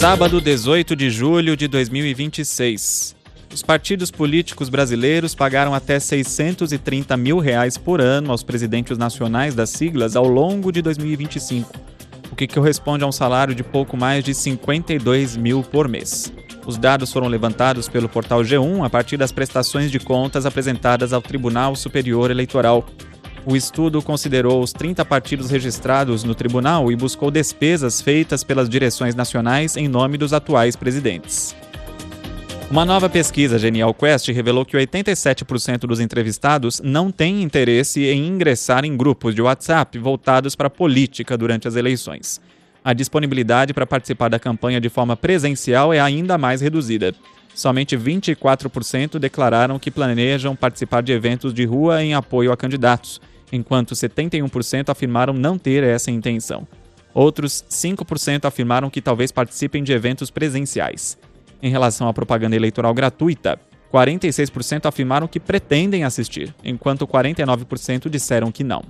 Sábado, 18 de julho de 2026. Os partidos políticos brasileiros pagaram até R$ 630 mil por ano aos presidentes nacionais das siglas ao longo de 2025, o que corresponde a um salário de pouco mais de 52 mil por mês. Os dados foram levantados pelo portal G1 a partir das prestações de contas apresentadas ao Tribunal Superior Eleitoral. O estudo considerou os 30 partidos registrados no tribunal e buscou despesas feitas pelas direções nacionais em nome dos atuais presidentes. Uma nova pesquisa Genial Quest revelou que 87% dos entrevistados não têm interesse em ingressar em grupos de WhatsApp voltados para a política durante as eleições. A disponibilidade para participar da campanha de forma presencial é ainda mais reduzida. Somente 24% declararam que planejam participar de eventos de rua em apoio a candidatos, enquanto 71% afirmaram não ter essa intenção. Outros 5% afirmaram que talvez participem de eventos presenciais. Em relação à propaganda eleitoral gratuita, 46% afirmaram que pretendem assistir, enquanto 49% disseram que não.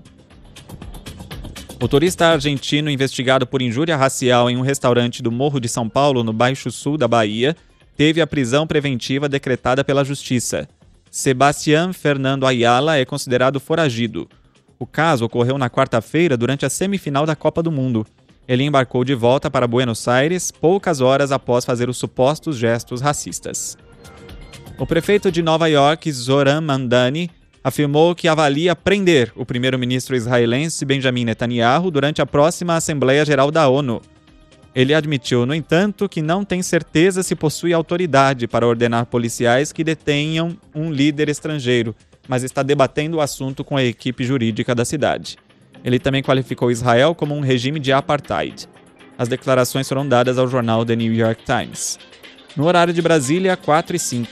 O turista argentino investigado por injúria racial em um restaurante do Morro de São Paulo, no Baixo Sul da Bahia, teve a prisão preventiva decretada pela Justiça. Sebastián Fernando Ayala é considerado foragido. O caso ocorreu na quarta-feira durante a semifinal da Copa do Mundo. Ele embarcou de volta para Buenos Aires poucas horas após fazer os supostos gestos racistas. O prefeito de Nova York, Zoran Mandani, afirmou que avalia prender o primeiro-ministro israelense Benjamin Netanyahu durante a próxima Assembleia Geral da ONU. Ele admitiu, no entanto, que não tem certeza se possui autoridade para ordenar policiais que detenham um líder estrangeiro, mas está debatendo o assunto com a equipe jurídica da cidade. Ele também qualificou Israel como um regime de apartheid. As declarações foram dadas ao jornal The New York Times. No horário de Brasília, 4h05.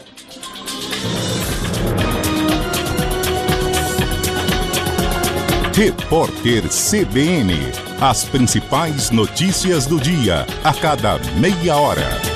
Repórter CBN. As principais notícias do dia, a cada meia hora.